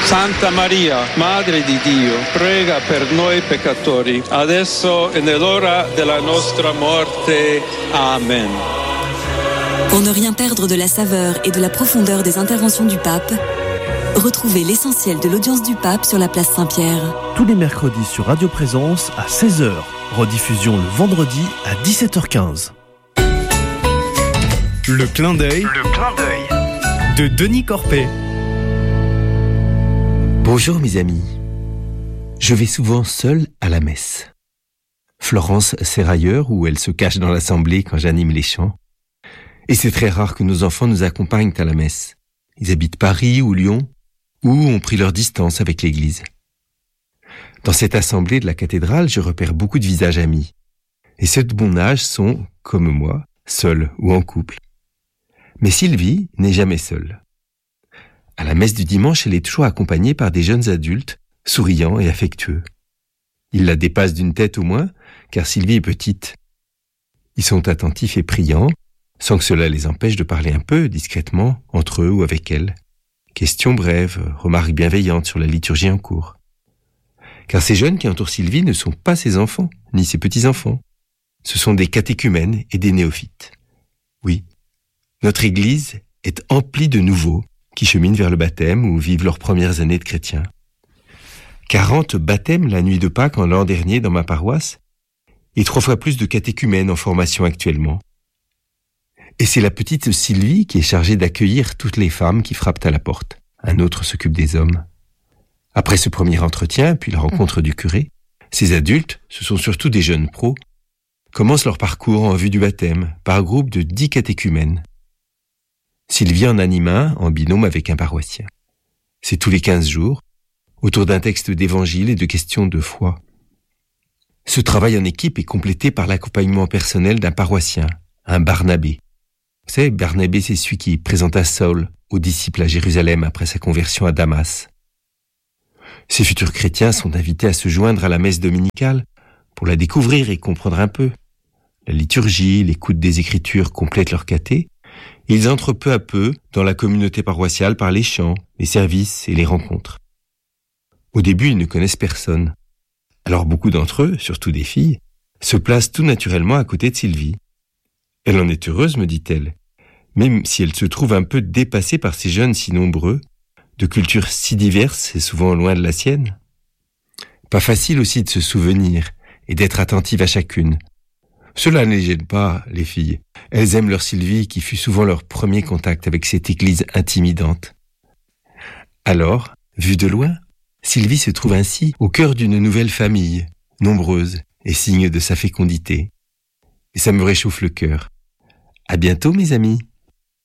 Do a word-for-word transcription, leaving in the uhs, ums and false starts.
Santa Maria, Madre di Dio, prega per noi peccatori, adesso e nell'ora della nostra morte. Amen. Pour ne rien perdre de la saveur et de la profondeur des interventions du pape, retrouvez l'essentiel de l'audience du pape sur la place Saint-Pierre. Tous les mercredis sur Radio Présence à seize heures. Rediffusion le vendredi à dix-sept heures quinze. Le clin d'œil, le clin d'œil de Denis Corpet. Bonjour mes amis. Je vais souvent seul à la messe. Florence sert ailleurs où elle se cache dans l'assemblée quand j'anime les chants. Et c'est très rare que nos enfants nous accompagnent à la messe. Ils habitent Paris ou Lyon, ou ont pris leur distance avec l'église. Dans cette assemblée de la cathédrale, je repère beaucoup de visages amis. Et ceux de mon âge sont, comme moi, seuls ou en couple. Mais Sylvie n'est jamais seule. À la messe du dimanche, elle est toujours accompagnée par des jeunes adultes, souriants et affectueux. Ils la dépassent d'une tête au moins, car Sylvie est petite. Ils sont attentifs et priants, sans que cela les empêche de parler un peu, discrètement, entre eux ou avec elle. Questions brèves, remarques bienveillantes sur la liturgie en cours. Car ces jeunes qui entourent Sylvie ne sont pas ses enfants, ni ses petits-enfants. Ce sont des catéchumènes et des néophytes. Oui, notre Église est emplie de nouveaux qui cheminent vers le baptême ou vivent leurs premières années de chrétiens. Quarante baptêmes la nuit de Pâques en l'an dernier dans ma paroisse, et trois fois plus de catéchumènes en formation actuellement. Et c'est la petite Sylvie qui est chargée d'accueillir toutes les femmes qui frappent à la porte. Un autre s'occupe des hommes. Après ce premier entretien, puis la rencontre du curé, ces adultes, ce sont surtout des jeunes pros, commencent leur parcours en vue du baptême par groupe de dix catéchumènes. Sylvie en anime un en binôme avec un paroissien. C'est tous les quinze jours, autour d'un texte d'évangile et de questions de foi. Ce travail en équipe est complété par l'accompagnement personnel d'un paroissien, un Barnabé. Vous savez, Barnabé, c'est celui qui présenta Saul aux disciples à Jérusalem après sa conversion à Damas. Ces futurs chrétiens sont invités à se joindre à la messe dominicale pour la découvrir et comprendre un peu. La liturgie, l'écoute des Écritures complètent leur caté. Ils entrent peu à peu dans la communauté paroissiale par les chants, les services et les rencontres. Au début, ils ne connaissent personne. Alors beaucoup d'entre eux, surtout des filles, se placent tout naturellement à côté de Sylvie. Elle en est heureuse, me dit-elle, même si elle se trouve un peu dépassée par ces jeunes si nombreux, de cultures si diverses et souvent loin de la sienne. Pas facile aussi de se souvenir et d'être attentive à chacune. Cela ne les gêne pas, les filles. Elles aiment leur Sylvie qui fut souvent leur premier contact avec cette église intimidante. Alors, vue de loin, Sylvie se trouve ainsi au cœur d'une nouvelle famille, nombreuse et signe de sa fécondité. Et ça me réchauffe le cœur. À bientôt, mes amis.